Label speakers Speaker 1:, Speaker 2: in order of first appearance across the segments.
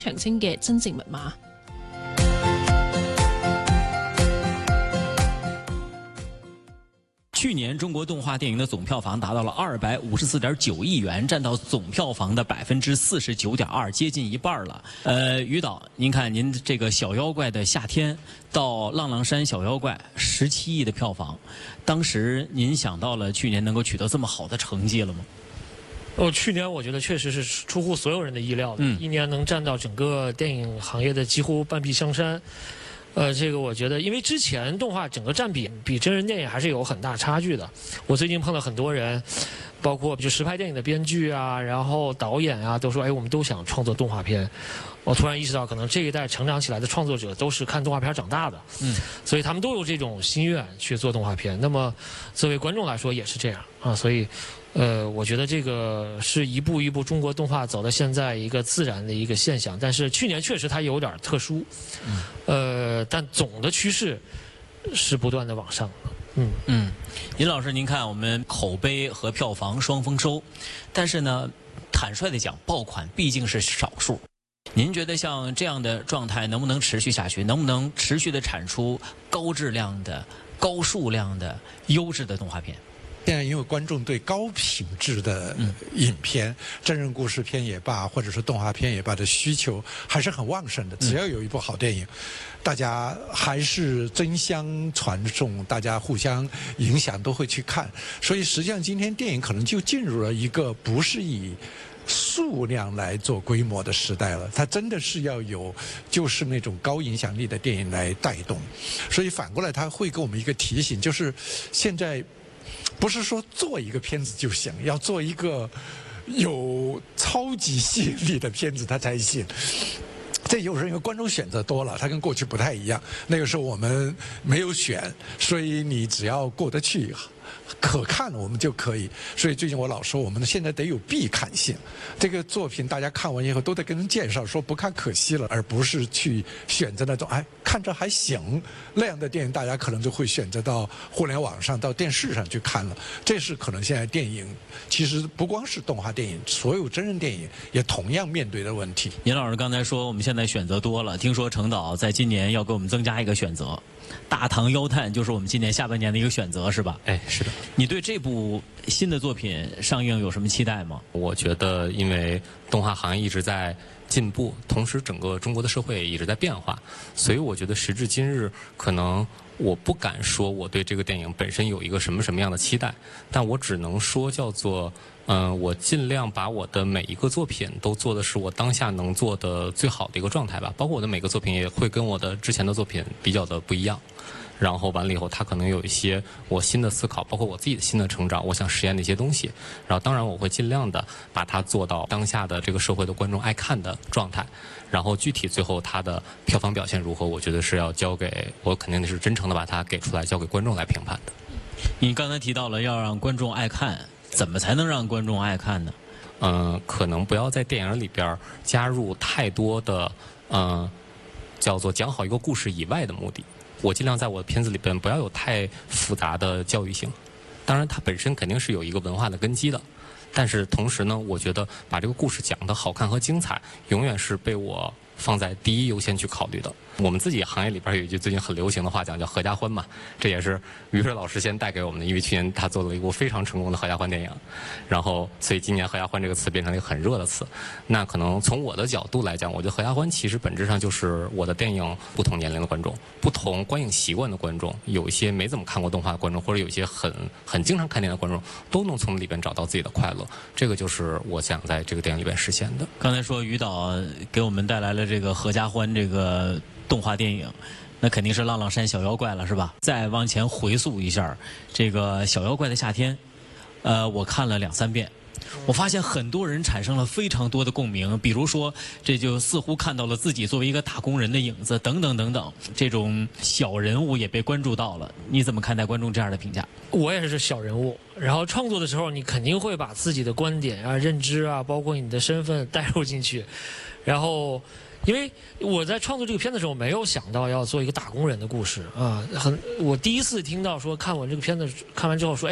Speaker 1: 長征嘅真正密碼。
Speaker 2: 去年中国动画电影的总票房达到了254.9亿元，占到总票房的49.2%，接近一半了。于导，您看您这个《小妖怪的夏天》到《浪浪山小妖怪》17亿的票房，当时您想到了去年能够取得这么好的成绩了吗？
Speaker 3: 去年我觉得确实是出乎所有人的意料的，一年能占到整个电影行业的几乎半壁江山。这个我觉得，因为之前动画整个占比比真人电影还是有很大差距的。我最近碰到很多人，包括就实拍电影的编剧啊，然后导演啊，都说，哎，我们都想创作动画片。我突然意识到，可能这一代成长起来的创作者都是看动画片长大的，所以他们都有这种心愿去做动画片。那么，作为观众来说也是这样啊，所以。我觉得这个是一步一步中国动画走到现在一个自然的一个现象，但是去年确实它有点特殊，但总的趋势是不断的往上的。
Speaker 2: 尹老师，您看我们口碑和票房双丰收，但是呢，坦率的讲，爆款毕竟是少数。您觉得像这样的状态能不能持续下去？能不能持续的产出高质量的、高数量的、优质的动画片？
Speaker 4: 现在因为观众对高品质的影片、真人故事片也罢，或者是动画片也罢的需求还是很旺盛的。只要有一部好电影，大家还是争相传颂，大家互相影响，都会去看。所以实际上今天电影可能就进入了一个不是以数量来做规模的时代了，它真的是要有就是那种高影响力的电影来带动。所以反过来它会给我们一个提醒，就是现在不是说做一个片子就行，要做一个有超级吸引力的片子它才行。这有时候因为观众选择多了，它跟过去不太一样。那个时候我们没有选，所以你只要过得去可看我们就可以。所以最近我老说我们现在得有必看性，这个作品大家看完以后都得跟人介绍，说不看可惜了，而不是去选择那种看着还行那样的电影，大家可能就会选择到互联网上到电视上去看了。这是可能现在电影其实不光是动画电影，所有真人电影也同样面对的问题。
Speaker 2: 尹老师刚才说我们现在选择多了，听说程导在今年要给我们增加一个选择，大唐妖探就是我们今年下半年的一个选择，是吧？
Speaker 5: 是的。
Speaker 2: 你对这部新的作品上映有什么期待吗？
Speaker 5: 我觉得因为动画行业一直在进步，同时整个中国的社会一直在变化，所以我觉得时至今日，可能我不敢说我对这个电影本身有一个什么样的期待，但我只能说叫做我尽量把我的每一个作品都做的是我当下能做的最好的一个状态吧，包括我的每个作品也会跟我的之前的作品比较的不一样。然后完了以后，它可能有一些我新的思考，包括我自己的新的成长，我想实验的一些东西。然后当然我会尽量的把它做到当下的这个社会的观众爱看的状态。然后具体最后它的票房表现如何，我觉得是要交给我，肯定是真诚的把它给出来，交给观众来评判的。
Speaker 2: 你刚才提到了要让观众爱看，怎么才能让观众爱看呢？
Speaker 5: 可能不要在电影里边加入太多的叫做讲好一个故事以外的目的。我尽量在我的片子里边不要有太复杂的教育性，当然它本身肯定是有一个文化的根基的，但是同时呢，我觉得把这个故事讲得好看和精彩，永远是被我放在第一优先去考虑的。我们自己行业里边有一句最近很流行的话讲，叫合家欢嘛，这也是于水老师先带给我们的，因为去年他做了一部非常成功的合家欢电影，然后所以今年合家欢这个词变成了一个很热的词。那可能从我的角度来讲，我觉得合家欢其实本质上就是我的电影不同年龄的观众，不同观影习惯的观众，有一些没怎么看过动画的观众，或者有一些很经常看电影的观众，都能从里边找到自己的快乐。这个就是我想在这个电影里边实现的。
Speaker 2: 刚才说于导给我们带来了这个合家欢这个动画电影，那肯定是浪浪山小妖怪了，是吧？再往前回溯一下这个小妖怪的夏天，我看了2、3遍，我发现很多人产生了非常多的共鸣，比如说这就似乎看到了自己作为一个打工人的影子，等等等等，这种小人物也被关注到了。你怎么看待观众这样的评价？
Speaker 3: 我也是小人物，然后创作的时候你肯定会把自己的观点啊、认知啊，包括你的身份带入进去，然后因为我在创作这个片子的时候没有想到要做一个打工人的故事啊，我第一次听到说看完这个片子看完之后说，哎，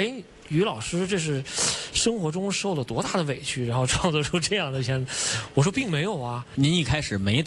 Speaker 3: 于老师这是生活中受了多大的委屈，然后创作出这样的片子？我说并没有啊。
Speaker 2: 您一开始没